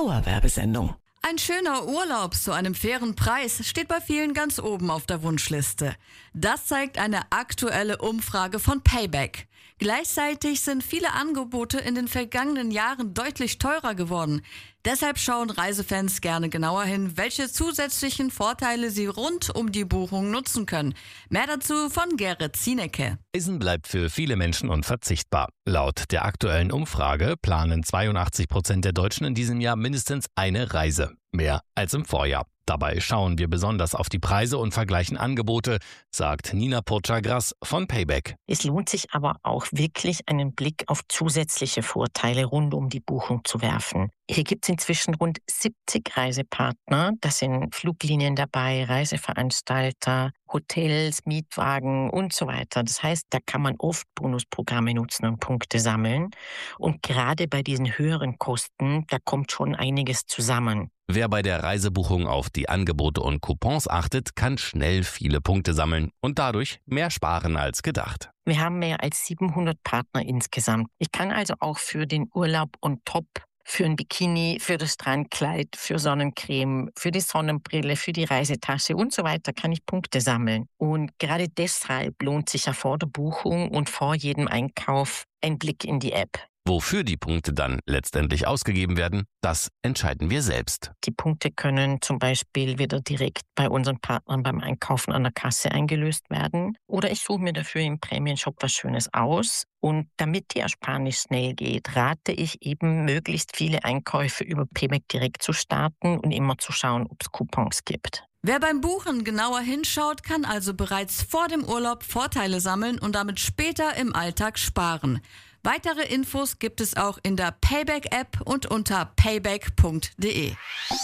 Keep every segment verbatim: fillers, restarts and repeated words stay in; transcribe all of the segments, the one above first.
Dauerwerbesendung. Ein schöner Urlaub zu einem fairen Preis steht bei vielen ganz oben auf der Wunschliste. Das zeigt eine aktuelle Umfrage von Payback. Gleichzeitig sind viele Angebote in den vergangenen Jahren deutlich teurer geworden. Deshalb schauen Reisefans gerne genauer hin, welche zusätzlichen Vorteile sie rund um die Buchung nutzen können. Mehr dazu von Gerrit Zienecke. Reisen bleibt für viele Menschen unverzichtbar. Laut der aktuellen Umfrage planen zweiundachtzig Prozent der Deutschen in diesem Jahr mindestens eine Reise. Mehr als im Vorjahr. Dabei schauen wir besonders auf die Preise und vergleichen Angebote, sagt Nina Pochagras von Payback. Es lohnt sich aber auch wirklich, einen Blick auf zusätzliche Vorteile rund um die Buchung zu werfen. Hier gibt es inzwischen rund siebzig Reisepartner. Da sind Fluglinien dabei, Reiseveranstalter, Hotels, Mietwagen und so weiter. Das heißt, da kann man oft Bonusprogramme nutzen und Punkte sammeln. Und gerade bei diesen höheren Kosten, da kommt schon einiges zusammen. Wer bei der Reisebuchung auf die Angebote und Coupons achtet, kann schnell viele Punkte sammeln und dadurch mehr sparen als gedacht. Wir haben mehr als siebenhundert Partner insgesamt. Ich kann also auch für den Urlaub on top, für ein Bikini, für das Strandkleid, für Sonnencreme, für die Sonnenbrille, für die Reisetasche und so weiter kann ich Punkte sammeln. Und gerade deshalb lohnt sich ja vor der Buchung und vor jedem Einkauf ein Blick in die App. Wofür die Punkte dann letztendlich ausgegeben werden, das entscheiden wir selbst. Die Punkte können zum Beispiel wieder direkt bei unseren Partnern beim Einkaufen an der Kasse eingelöst werden. Oder ich suche mir dafür im Prämienshop was Schönes aus. Und damit die Ersparnis schnell geht, rate ich eben, möglichst viele Einkäufe über Payback direkt zu starten und immer zu schauen, ob es Coupons gibt. Wer beim Buchen genauer hinschaut, kann also bereits vor dem Urlaub Vorteile sammeln und damit später im Alltag sparen. Weitere Infos gibt es auch in der Payback-App und unter payback punkt de.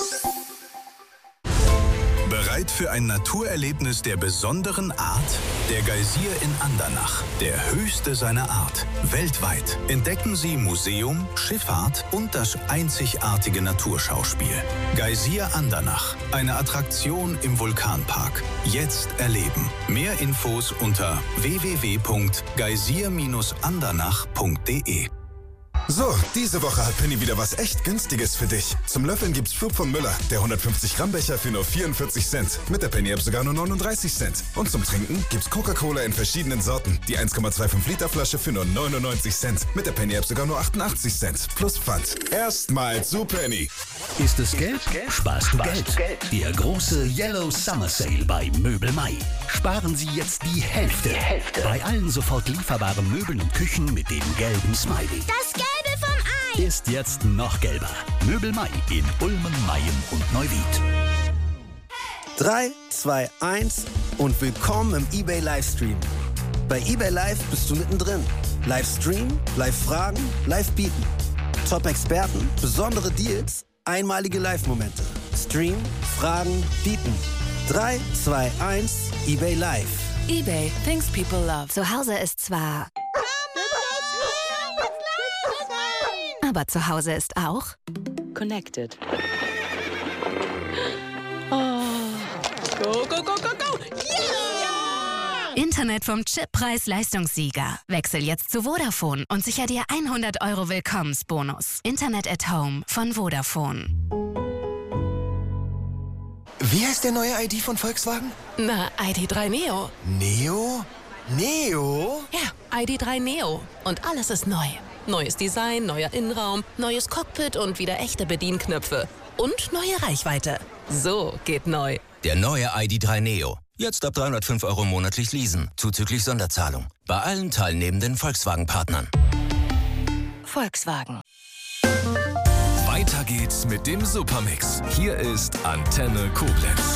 Bereit für ein Naturerlebnis der besonderen Art? Der Geysir in Andernach, der höchste seiner Art. Weltweit entdecken Sie Museum, Schifffahrt und das einzigartige Naturschauspiel. Geysir Andernach, eine Attraktion im Vulkanpark. Jetzt erleben. Mehr Infos unter w w w punkt geysir Bindestrich andernach punkt de. So, diese Woche hat Penny wieder was echt Günstiges für dich. Zum Löffeln gibt's Schub von Müller, der hundertfünfzig Gramm Becher für nur vierundvierzig Cent. Mit der Penny-App sogar nur neununddreißig Cent. Und zum Trinken gibt's Coca-Cola in verschiedenen Sorten. Die eins Komma fünfundzwanzig Liter Flasche für nur neunundneunzig Cent. Mit der Penny-App sogar nur achtundachtzig Cent. Plus Pfand. Erstmal zu Penny. Ist es gelb? Sparst du Geld. Der große Yellow Summer Sale bei Möbel Mai. Sparen Sie jetzt die Hälfte. Die Hälfte. Bei allen sofort lieferbaren Möbeln und Küchen mit dem gelben Smiley. Das Gelbe vom Ei ist jetzt noch gelber. Möbel Mai in Ulmen, Mayen und Neuwied. drei, zwei, eins und willkommen im eBay Livestream. Bei eBay Live bist du mittendrin. Livestream, Live-Fragen, Live-Bieten. Top-Experten, besondere Deals, einmalige Live-Momente. Stream, Fragen, Bieten. drei, zwei, eins, eBay Live. eBay, things people love. Zu Hause ist zwar... aber zu Hause ist auch... Connected. Oh. Go, go, go, go, go! Yeah! Internet vom Chip-Preis-Leistungssieger. Wechsel jetzt zu Vodafone und sicher dir hundert Euro Willkommensbonus. Internet at Home von Vodafone. Wie heißt der neue I D von Volkswagen? Na, I D drei Neo. Neo? Neo? Ja, I D drei Neo. Und alles ist neu. Neues Design, neuer Innenraum, neues Cockpit und wieder echte Bedienknöpfe. Und neue Reichweite. So geht neu. Der neue I D drei Neo. Jetzt ab dreihundertfünf Euro monatlich leasen, zuzüglich Sonderzahlung. Bei allen teilnehmenden Volkswagen-Partnern. Volkswagen. Weiter geht's mit dem Supermix. Hier ist Antenne Koblenz.